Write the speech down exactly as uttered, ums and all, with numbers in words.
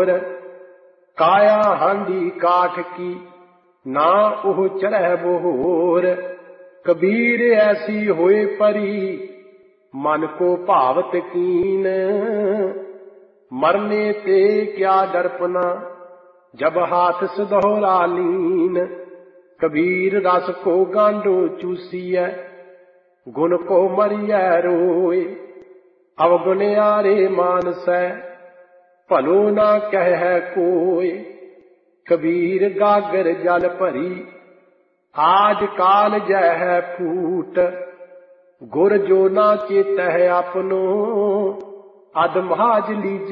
मोर। काया हांडी काठ की ना ओह चढ़ै बोर। कबीर ऐसी होए परी मन को भावत कीन। मरने ते क्या डरपना जब हाथ सुधौरा लीन। कबीर रस को गांडो चूसिय गुण को मरिय रोए। अवगुण्यारे मानसै भलो ना कह कोय। कबीर गागर जल भरी आज काल जह फूट। गुर जो ना चेतह अपनो अधमाज लीज